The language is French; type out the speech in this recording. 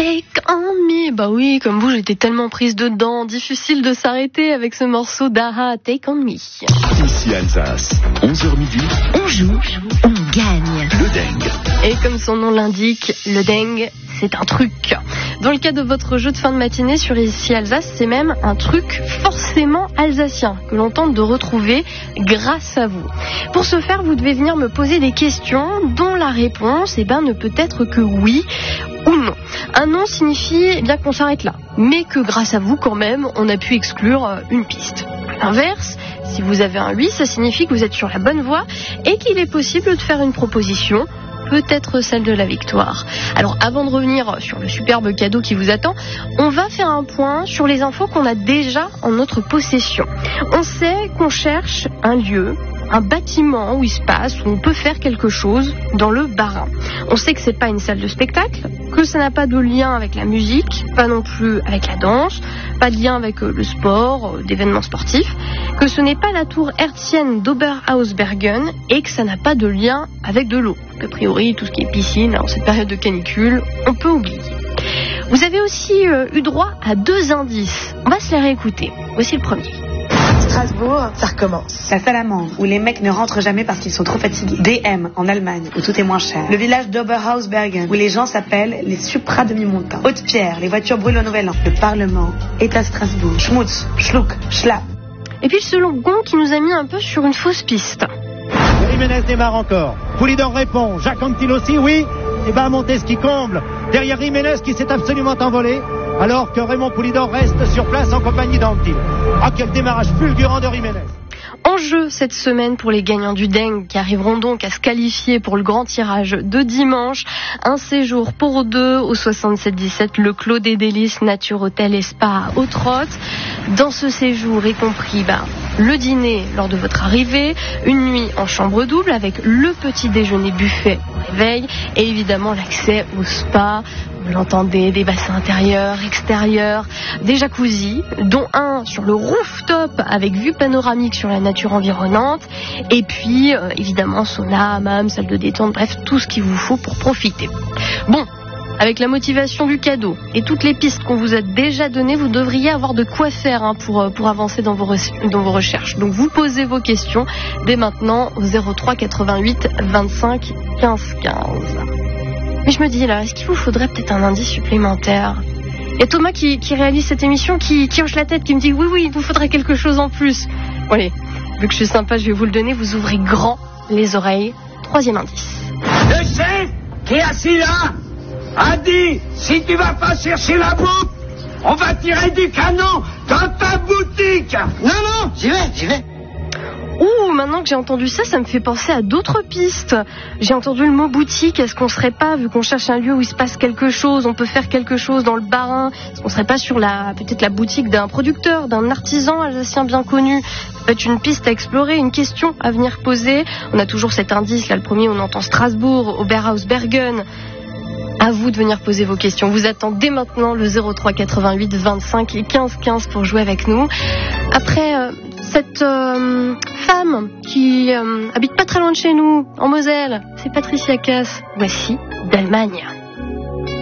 Take on me. Bah oui, comme vous, j'étais tellement prise dedans. Difficile de s'arrêter avec ce morceau d'Aha, Take on me. Ici Alsace, 11h midi. On joue, on gagne. Le Deng. Et comme son nom l'indique, le Deng, c'est un truc. Dans le cas de votre jeu de fin de matinée sur Ici Alsace, c'est même un truc forcément alsacien que l'on tente de retrouver grâce à vous. Pour ce faire, vous devez venir me poser des questions dont la réponse ne peut être que oui ou non. Un non signifie bien qu'on s'arrête là, mais que grâce à vous quand même, on a pu exclure une piste. À l'inverse, si vous avez un oui, ça signifie que vous êtes sur la bonne voie et qu'il est possible de faire une proposition, peut-être celle de la victoire. Alors avant de revenir sur le superbe cadeau qui vous attend, on va faire un point sur les infos qu'on a déjà en notre possession. On sait qu'on cherche un lieu, un bâtiment où il se passe, où on peut faire quelque chose dans le Bas-Rhin. On sait que c'est pas une salle de spectacle, que ça n'a pas de lien avec la musique, pas non plus avec la danse, pas de lien avec le sport, d'événements sportifs, que ce n'est pas la tour hertzienne d'Oberhausbergen et que ça n'a pas de lien avec de l'eau. A priori, tout ce qui est piscine, en cette période de canicule, on peut oublier. Vous avez aussi eu droit à 2 indices. On va se les réécouter. Voici le premier. Strasbourg, ça recommence. La Salamandre, où les mecs ne rentrent jamais parce qu'ils sont trop fatigués. DM, en Allemagne, où tout est moins cher. Le village d'Oberhausbergen, où les gens s'appellent les supra demi-montants. Haute-Pierre, les voitures brûlent au Nouvel An. Le Parlement est à Strasbourg. Schmutz, Schluck, Schlapp. Et puis ce second qui nous a mis un peu sur une fausse piste. Jiménez démarre encore. Poulidor répond. Jacques Anquetil aussi, oui. Et ben Montesquieu comble. Derrière Jiménez qui s'est absolument envolé. Alors que Raymond Poulidor reste sur place en compagnie d'Anquetil. Ah, quel démarrage fulgurant de Jiménez. En jeu cette semaine pour les gagnants du Deng qui arriveront donc à se qualifier pour le grand tirage de dimanche. Un séjour pour 2 au 77-17 le Clos des Délices Nature Hôtel et Spa à Autrotte. Dans ce séjour est compris le dîner lors de votre arrivée, une nuit en chambre double avec le petit déjeuner buffet au réveil et évidemment l'accès au spa. Vous l'entendez, des bassins intérieurs, extérieurs, des jacuzzis, dont un sur le rooftop avec vue panoramique sur la nature environnante, et puis évidemment sauna, hammam, salle de détente, bref, tout ce qu'il vous faut pour profiter. Bon, avec la motivation du cadeau et toutes les pistes qu'on vous a déjà données, vous devriez avoir de quoi faire pour avancer dans vos recherches. Donc vous posez vos questions dès maintenant au 03 88 25 15 15. Mais je me dis là, est-ce qu'il vous faudrait peut-être un indice supplémentaire ? Il y a Thomas qui réalise cette émission, qui hoche la tête, qui me dit oui, il vous faudrait quelque chose en plus. Bon, allez, vu que je suis sympa, je vais vous le donner, vous ouvrez grand les oreilles. 3e indice. Le chef qui est assis là a dit, si tu vas pas chercher la bouffe, on va tirer du canon dans ta boutique. Non, j'y vais. Ouh, maintenant que j'ai entendu ça, ça me fait penser à d'autres pistes. J'ai entendu le mot boutique. Est-ce qu'on serait pas, vu qu'on cherche un lieu où il se passe quelque chose, on peut faire quelque chose dans le Bas-Rhin, est-ce qu'on serait pas sur peut-être la boutique d'un producteur, d'un artisan alsacien bien connu ? Peut-être une piste à explorer, une question à venir poser. On a toujours cet indice, là, le premier, on entend Strasbourg, Oberhausbergen. À vous de venir poser vos questions. Vous attendez maintenant le 03 88 25 et 15 15 pour jouer avec nous. Après cette femme qui habite pas très loin de chez nous, en Moselle, c'est Patricia Cass. Voici d'Allemagne.